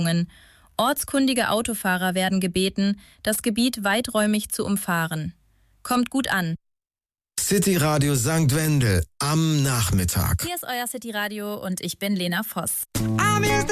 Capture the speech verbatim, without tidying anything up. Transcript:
Einschränkungen. Ortskundige Autofahrer werden gebeten, das Gebiet weiträumig zu umfahren. Kommt gut an. City Radio Sankt Wendel am Nachmittag. Hier ist euer City Radio und ich bin Lena Voss.